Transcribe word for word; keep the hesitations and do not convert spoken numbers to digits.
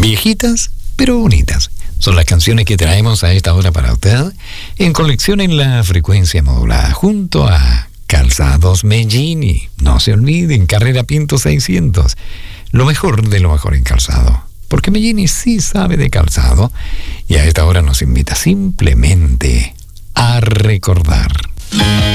Viejitas, pero bonitas. Son las canciones que traemos a esta hora para usted en Conexión en la Frecuencia Modulada, junto a Calzados Mellini. No se olviden, Carrera Pinto seiscientos. Lo mejor de lo mejor en calzado. Porque Mellini sí sabe de calzado y a esta hora nos invita simplemente a recordar.